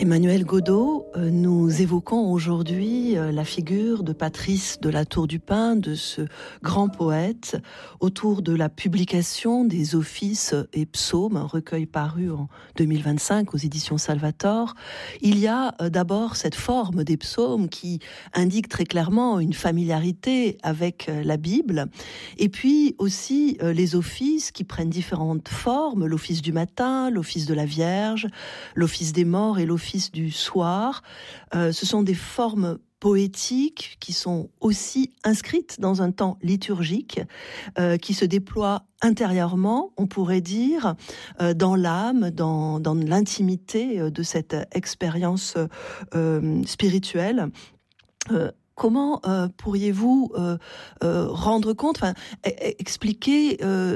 Emmanuel Godeau, nous évoquons aujourd'hui la figure de Patrice de la Tour du Pin, de ce grand poète, autour de la publication des Offices et Psaumes, un recueil paru en 2025 aux éditions Salvator. Il y a d'abord cette forme des psaumes qui indique très clairement une familiarité avec la Bible, et puis aussi les offices qui prennent différentes formes, l'office du matin, l'office de la Vierge, l'office des morts et l'office du soir. Ce sont des formes poétiques qui sont aussi inscrites dans un temps liturgique, qui se déploient intérieurement, on pourrait dire, dans l'âme, dans l'intimité de cette expérience spirituelle. Comment pourriez-vous rendre compte, expliquer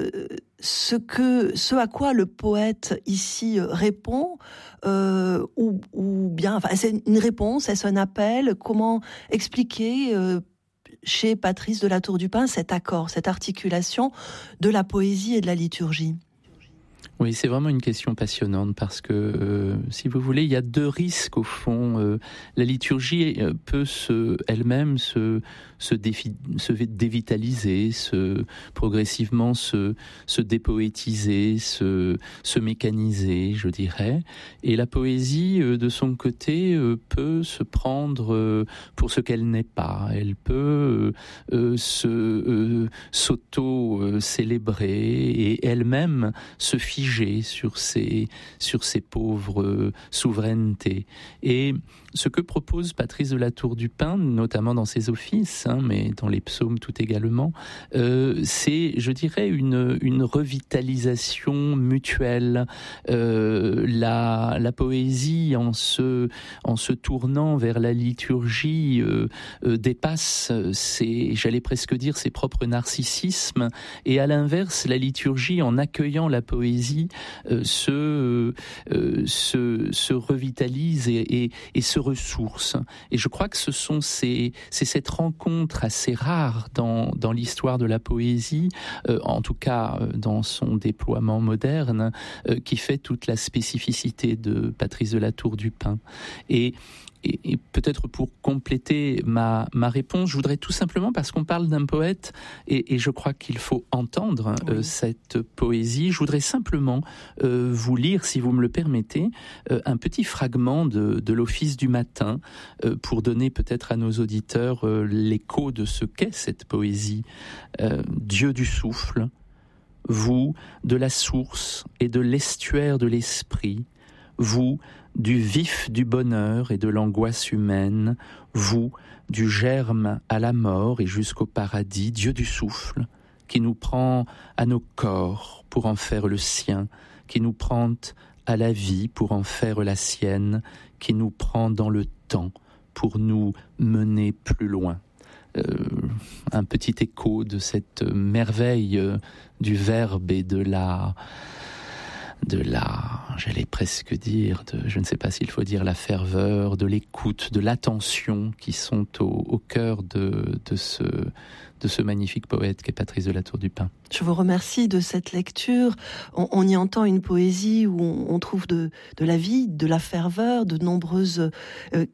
ce à quoi le poète ici répond, ou bien, c'est une réponse, est-ce un appel? Comment expliquer chez Patrice de la Tour du Pin cet accord, cette articulation de la poésie et de la liturgie? Oui, c'est vraiment une question passionnante parce que, si vous voulez, il y a deux risques au fond. La liturgie peut elle-même se dévitaliser, progressivement se dépoétiser, se mécaniser, je dirais. Et la poésie, de son côté, peut se prendre pour ce qu'elle n'est pas. Elle peut s'auto-célébrer et elle-même se figer sur ces pauvres souverainetés. Et ce que propose Patrice de la Tour du Pin, notamment dans ses offices, mais dans les psaumes tout également, c'est, je dirais, une revitalisation mutuelle. La poésie, en se tournant vers la liturgie, dépasse j'allais presque dire, ses propres narcissismes, et à l'inverse, la liturgie, en accueillant la poésie, se revitalise et se ressource. Et je crois que c'est cette rencontre assez rare dans l'histoire de la poésie, en tout cas dans son déploiement moderne, qui fait toute la spécificité de Patrice de la Tour du Pin. Et peut-être pour compléter ma réponse, je voudrais tout simplement, parce qu'on parle d'un poète, et je crois qu'il faut entendre cette poésie, je voudrais simplement vous lire, si vous me le permettez, un petit fragment de l'Office du matin, pour donner peut-être à nos auditeurs l'écho de ce qu'est cette poésie. Dieu du souffle, vous de la source et de l'estuaire de l'esprit, vous du vif du bonheur et de l'angoisse humaine, vous du germe à la mort et jusqu'au paradis, Dieu du souffle, qui nous prend à nos corps pour en faire le sien, qui nous prend à la vie pour en faire la sienne, qui nous prend dans le temps pour nous mener plus loin. Un petit écho de cette merveille du verbe et de la, j'allais presque dire, je ne sais pas s'il faut dire la ferveur, de l'écoute, de l'attention qui sont au cœur de ce magnifique poète qu'est Patrice de la Tour du Pin. Je vous remercie de cette lecture. On y entend une poésie où on trouve de la vie, de la ferveur, de nombreuses